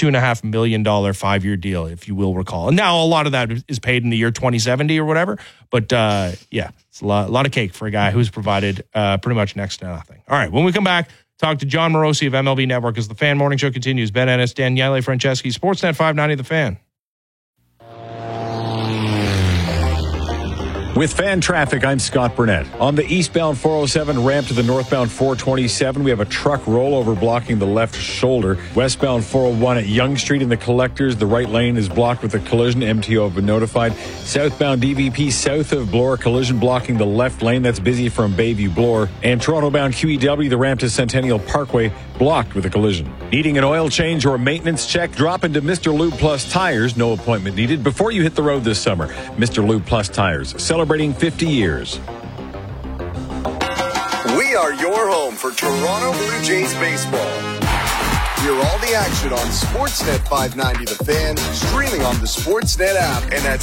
$2.5 million 5-year deal, if you will recall. And now a lot of that is paid in the year 2070 or whatever. But yeah, it's a lot of cake for a guy who's provided pretty much next to nothing. All right, when we come back, talk to John Morosi of MLB Network as the Fan Morning Show continues. Ben Ennis, Daniele Franceschi, Sportsnet 590 The Fan. With fan traffic, I'm Scott Burnett. On the eastbound 407 ramp to the northbound 427, we have a truck rollover blocking the left shoulder. Westbound 401 at Yonge Street in the Collectors, the right lane is blocked with a collision. MTO have been notified. Southbound DVP south of Bloor, collision blocking the left lane. That's busy from Bayview Bloor. And Toronto-bound QEW, the ramp to Centennial Parkway, blocked with a collision. Needing an oil change or maintenance check? Drop into Mr. Lube Plus Tires. No appointment needed before you hit the road this summer. Mr. Lube Plus Tires, celebrating 50 years. We are your home for Toronto Blue Jays baseball. Hear all the action on Sportsnet 590 The Fan, streaming on the Sportsnet app and at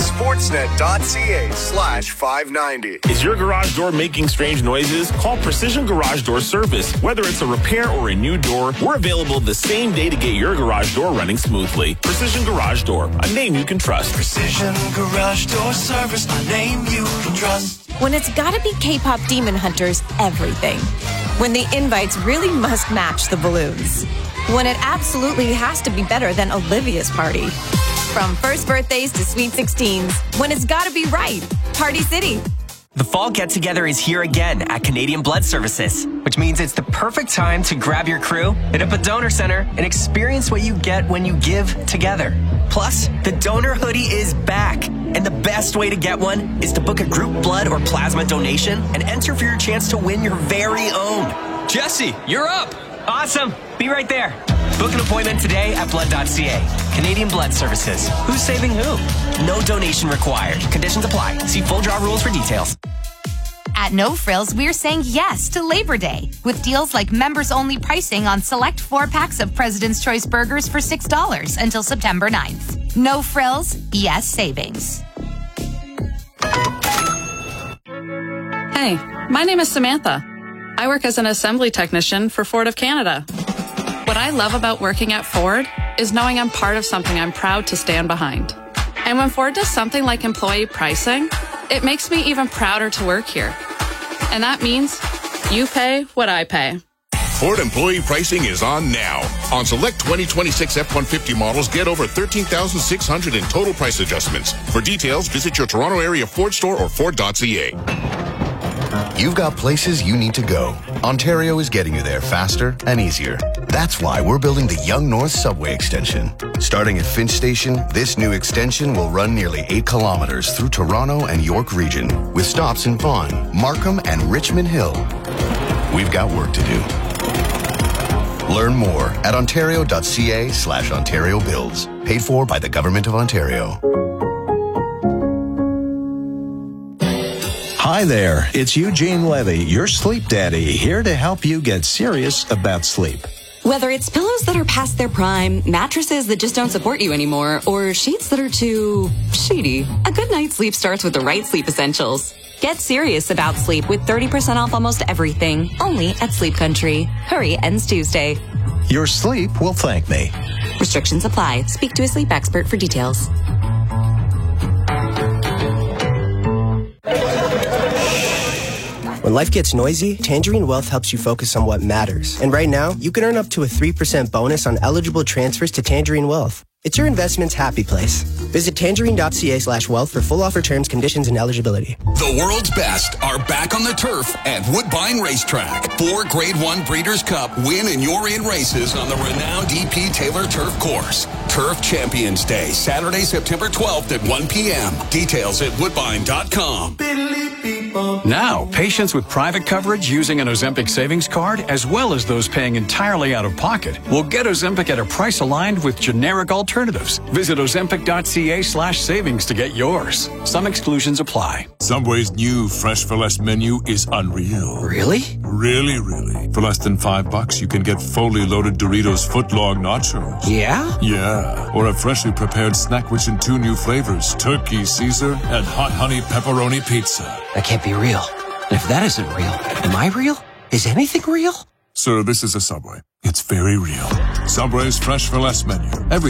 sportsnet.ca/590. Is your garage door making strange noises? Call Precision Garage Door Service. Whether it's a repair or a new door, we're available the same day to get your garage door running smoothly. Precision Garage Door, a name you can trust. Precision Garage Door Service, a name you can trust. When it's gotta be K-pop Demon Hunters, everything. When the invites really must match the balloons. When it absolutely has to be better than Olivia's party. From first birthdays to sweet 16s, when it's gotta be right. Party City. The fall get-together is here again at Canadian Blood Services, which means it's the perfect time to grab your crew, hit up a donor center, and experience what you get when you give together. Plus, the donor hoodie is back, and the best way to get one is to book a group blood or plasma donation and enter for your chance to win your very own. Jesse, you're up! Awesome! Be right there. Book an appointment today at blood.ca. Canadian Blood Services. Who's saving who? No donation required. Conditions apply. See full draw rules for details. At No Frills, we're saying yes to Labor Day with deals like members-only pricing on select 4-packs of President's Choice burgers for $6 until September 9th. No Frills, yes savings. Hey, my name is Samantha. I work as an assembly technician for Ford of Canada. What I love about working at Ford is knowing I'm part of something I'm proud to stand behind. And when Ford does something like employee pricing, it makes me even prouder to work here. And that means you pay what I pay. Ford employee pricing is on now. On select 2026 F-150 models, get over $13,600 in total price adjustments. For details, visit your Toronto area Ford store or Ford.ca. You've got places you need to go. Ontario is getting you there faster and easier. That's why we're building the Yonge North Subway Extension. Starting at Finch Station, this new extension will run nearly 8 kilometers through Toronto and York Region, with stops in Vaughan, Markham, and Richmond Hill. We've got work to do. Learn more at ontario.ca/Ontario Builds. Paid for by the Government of Ontario. Hi there, it's Eugene Levy, your sleep daddy, here to help you get serious about sleep. Whether it's pillows that are past their prime, mattresses that just don't support you anymore, or sheets that are too sheety, a good night's sleep starts with the right sleep essentials. Get serious about sleep with 30% off almost everything, only at Sleep Country. Hurry, ends Tuesday. Your sleep will thank me. Restrictions apply. Speak to a sleep expert for details. When life gets noisy, Tangerine Wealth helps you focus on what matters. And right now, you can earn up to a 3% bonus on eligible transfers to Tangerine Wealth. It's your investment's happy place. Visit tangerine.ca/wealth for full offer terms, conditions, and eligibility. The world's best are back on the turf at Woodbine Racetrack. 4 Grade 1 Breeders' Cup win and you're in races on the renowned D.P. Taylor Turf Course. Turf Champions Day, Saturday, September 12th at 1 p.m. Details at woodbine.com. Now, patients with private coverage using an Ozempic savings card, as well as those paying entirely out of pocket, will get Ozempic at a price aligned with generic alternatives. Visit ozempic.ca/savings to get yours. Some exclusions apply. Subway's new Fresh for Less menu is unreal. Really? Really. For less than $5, you can get fully loaded Doritos footlong nachos. Yeah? Yeah. Or a freshly prepared snack which in 2 new flavors, turkey Caesar and hot honey pepperoni pizza. That can't be real. And if that isn't real, am I real? Is anything real? Sir, this is a Subway. It's very real. Subway's Fresh for Less menu. Every